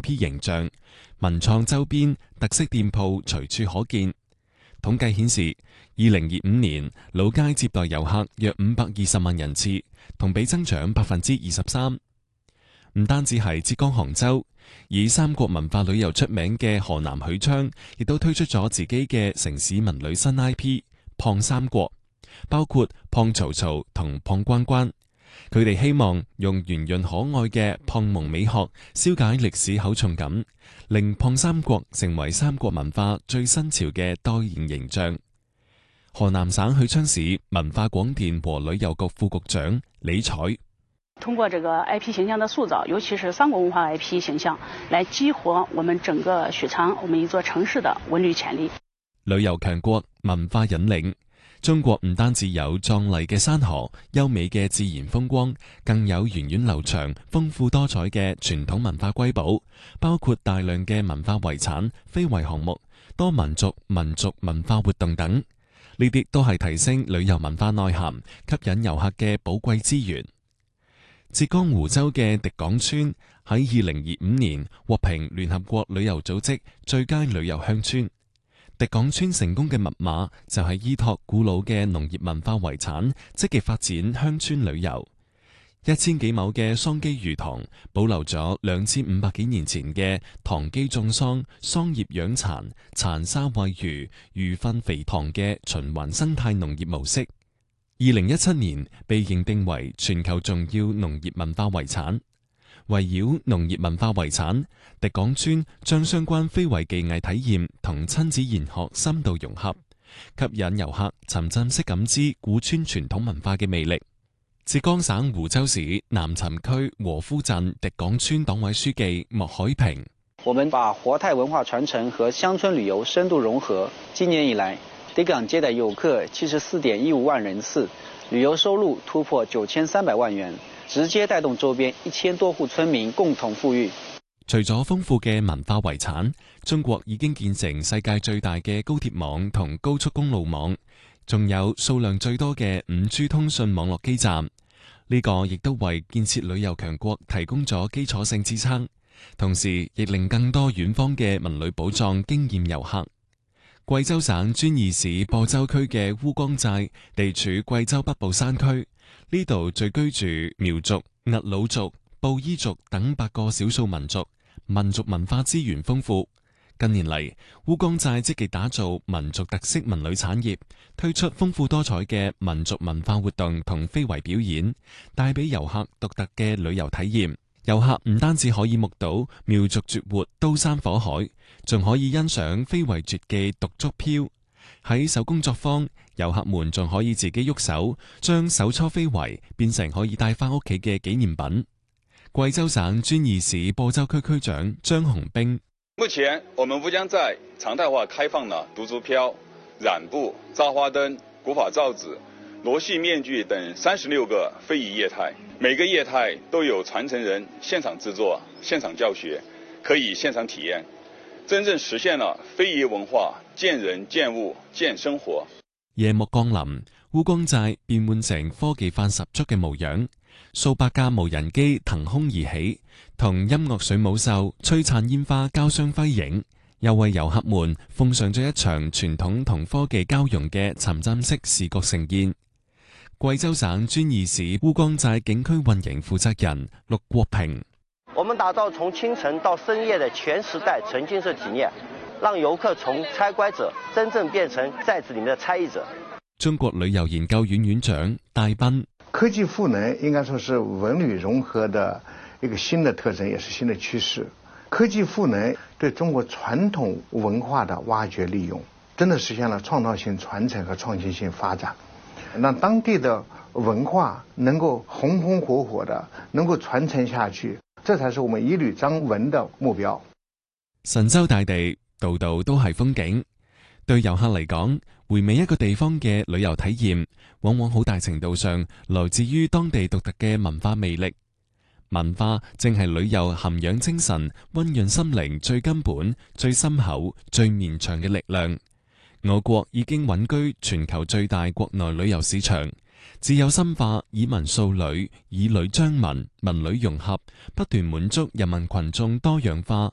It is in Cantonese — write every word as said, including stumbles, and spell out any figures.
P 形象，文創周邊特色店鋪隨處可見。統計顯示，二零二五年老街接待遊客約五百二十萬人次，同比增長百分之二十三。唔單止係浙江杭州，以三國文化旅遊出名嘅河南許昌，亦都推出咗自己嘅城市文旅新 I P《胖三國》，包括胖曹操同胖關關。佢哋希望用圓潤可愛嘅胖蒙美學，消解歷史厚重感，令胖三國成為三國文化最新潮嘅代言形象。河南省許昌市文化廣電和旅遊局副局長李彩： 通過這個 I P 形象的塑造，尤其是三國文化 I P 形象，來激活我們整個許昌我們一座城市的文旅潛力。 旅遊強國，文化引領。中國唔單止有壯麗嘅山河、優美嘅自然風光，更有源遠流長、豐富多彩嘅傳統文化瑰寶，包括大量嘅文化遺產、非遺項目、多民族、民族文化活動等。呢啲都係提升旅遊文化內涵、吸引遊客嘅寶貴資源。浙江湖州嘅迪港村喺二零二五年獲評聯合國旅遊組織最佳旅遊鄉村。迪港村成功嘅密碼就係依託古老嘅農業文化遺產，積極發展鄉村旅遊。一千幾畝嘅桑基魚塘保留咗兩千五百幾年前嘅塘基種桑、桑葉養蠶、蠶沙餵魚、魚糞肥塘嘅循環生態農業模式。二零一七年被認定為全球重要農業文化遺產。圍繞農業文化遺產，迪港村將相關非遺技藝體驗同親子研學深度融合，吸引遊客沉浸式感知古村傳統文化嘅魅力。浙江省湖州市南潯區和夫鎮迪港村黨委書記莫海平： 我們把活態文化傳承和鄉村旅遊深度融合，今年以來，迪港接待遊客七十四點一五萬人次，旅遊收入突破九千三百萬元。直接帶動周邊一千多戶村民共同富裕。 除咗豐富嘅文化遺產，中國已經建成世界最大嘅高鐵網同高速公路網，仲有數量最多嘅五 G 通訊網絡基站。呢個亦都為建設旅遊強國提供咗基礎性支撐，同時亦令更多遠方嘅文旅寶藏驚豔遊客。貴州省遵義市播州區嘅烏江寨地處貴州北部山區。呢度聚居住苗族、兀魯族、布依族等八個少數民族，民族文化資源豐富。近年嚟，烏江寨積極打造民族特色文旅產業，推出豐富多彩嘅民族文化活動同非遺表演，帶俾遊客獨特嘅旅遊體驗。遊客唔單止可以目睹苗族絕活刀山火海，仲可以欣賞非遺絕技獨竹飄。喺手工作坊，遊客們仲可以自己喐手，將手搓非遺變成可以帶翻屋企嘅紀念品。貴州省遵義市播州區區長張紅兵： 目前我們烏江寨常態化開放了獨竹飄、染布、扎花燈、古法罩子、羅戲面具等三十六個非遺業態，每個業態都有傳承人現場製作、現場教學，可以現場體驗，真正實現了非遺文化見人見物見生活。 夜幕降臨，烏江寨變換成科技化十足嘅模樣，數百架無人機騰空而起，同音樂水舞秀、璀璨煙花交相輝映，又為遊客們奉上咗一場傳統同科技交融嘅沉浸式視覺盛宴。貴州省遵義市烏江寨景區運營負責人陸國平： 我們打造從清晨到深夜的全時代沉浸式體驗，讓遊客從參觀者真正變成寨子裏面的參與者。 中國旅遊研究院院長戴斌： 科技賦能應該說是文旅融合的一個新的特徵，也是新的趨勢。科技賦能對中國傳統文化的挖掘利用，真的實現了創造性傳承和創新性發展，讓當地的文化能夠紅紅火火的能夠傳承下去，這才是我們一旅張文的目標。 神州大地，度度都係風景。對遊客嚟講，回味一個地方嘅旅遊體驗，往往好大程度上來自於當地獨特嘅文化魅力。文化正係旅遊涵養精神、溫潤心靈最根本、最深厚、最綿長嘅力量。我國已經穩居全球最大國內旅遊市場，只有深化以文塑旅、以旅彰文、文旅融合，不斷滿足人民群眾多樣化、